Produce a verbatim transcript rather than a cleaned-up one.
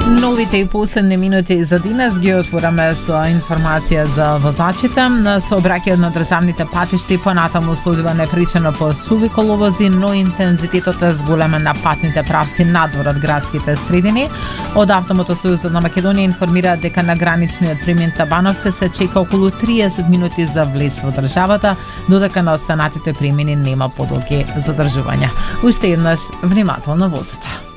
Новите и последни минути за денес ги отвораме со информација за возачите. На сообраќајот на државните патишти понатаму следува непричано по суви коловози, но интензитетот е зголемен на патните правци надвор од градските средини. Од Автомотосојузот на Македонија информираат дека на граничниот премин Табановци се чека околу триесет минути за влез во државата, додека на останатите премини нема подолги задржувања. Уште еднаш внимателно возете.